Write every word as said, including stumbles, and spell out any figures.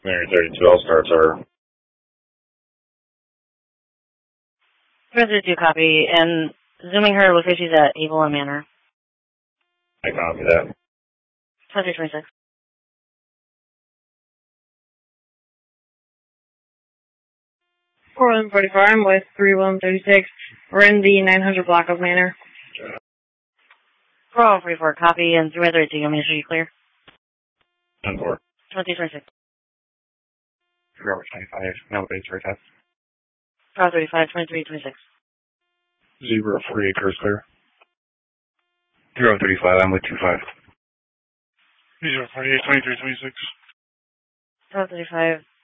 thirty-two, all starts are. three thirty-two, copy. And zooming her locations at Evelyn Manor. I copy that. twenty-three twenty-six. four one forty-four, I'm with three one thirty-six. We're in the nine hundred block of Manor. four one forty-four, copy. And three thirty-two, I'm going to show you clear. ten four. twenty-three twenty-six. Robert twenty-five, now base for test. five thirty-five, twenty-three twenty-six. Zebra forty-eight, curse clear. Zero thirty-five, I'm with two five. Zero forty-eight, twenty-three twenty-six. five thirty-five,